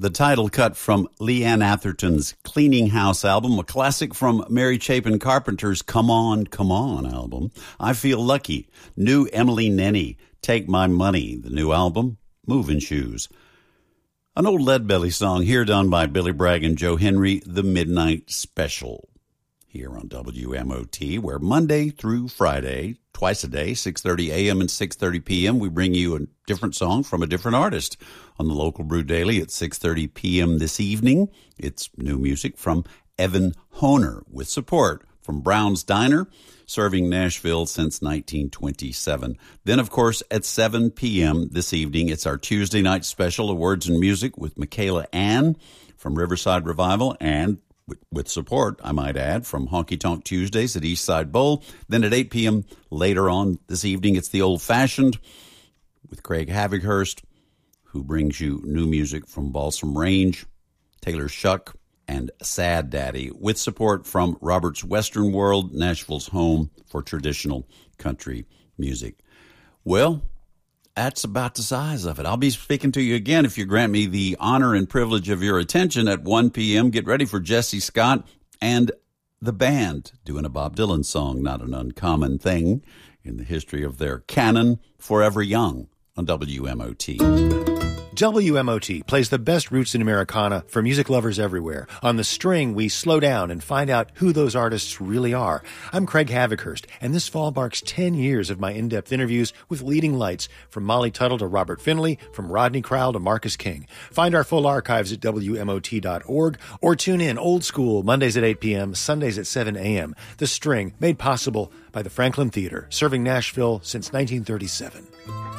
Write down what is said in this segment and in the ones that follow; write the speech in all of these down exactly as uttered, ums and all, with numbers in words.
the title cut from Leanne Atherton's Cleaning House album, a classic from Mary Chapin Carpenter's Come On, Come On album. I Feel Lucky. New Emily Nenny, Take My Money, the new album, Moving Shoes. An old Leadbelly song here done by Billy Bragg and Joe Henry, The Midnight Special, here on W M O T, where Monday through Friday, twice a day, six thirty a.m. and six thirty p.m., we bring you a different song from a different artist. On the Local Brew Daily at six thirty p.m. this evening, it's new music from Evan Honer with support from Brown's Diner, serving Nashville since nineteen twenty-seven. Then, of course, at seven p.m. this evening, it's our Tuesday night special of Words and Music with Michaela Ann from Riverside Revival and with support, I might add, from Honky Tonk Tuesdays at Eastside Bowl. Then at eight p.m. later on this evening, it's the Old Fashioned with Craig Havighurst, who brings you new music from Balsam Range, Taylor Shuck, and Sad Daddy, with support from Robert's Western World, Nashville's home for traditional country music. Well, that's about the size of it. I'll be speaking to you again if you grant me the honor and privilege of your attention at one p.m. Get ready for Jesse Scott and the band doing a Bob Dylan song, not an uncommon thing in the history of their canon, Forever Young, on W M O T. W M O T plays the best roots in Americana for music lovers everywhere. On The String, we slow down and find out who those artists really are. I'm Craig Havighurst, and this fall marks ten years of my in-depth interviews with leading lights, from Molly Tuttle to Robert Finley, from Rodney Crowell to Marcus King. Find our full archives at W M O T dot org, or tune in old school Mondays at eight p.m., Sundays at seven a.m. The String, made possible by the Franklin Theater, serving Nashville since nineteen thirty-seven.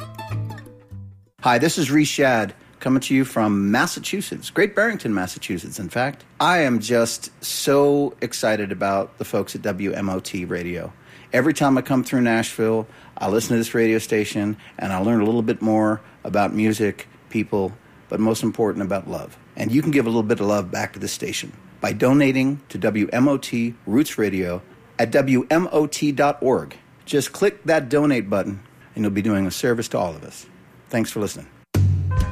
Hi, this is Reese Shad, coming to you from Massachusetts, Great Barrington, Massachusetts, in fact. I am just so excited about the folks at W M O T Radio. Every time I come through Nashville, I listen to this radio station, and I learn a little bit more about music, people, but most important, about love. And you can give a little bit of love back to the station by donating to W M O T Roots Radio at W M O T dot org. Just click that donate button, and you'll be doing a service to all of us. Thanks for listening.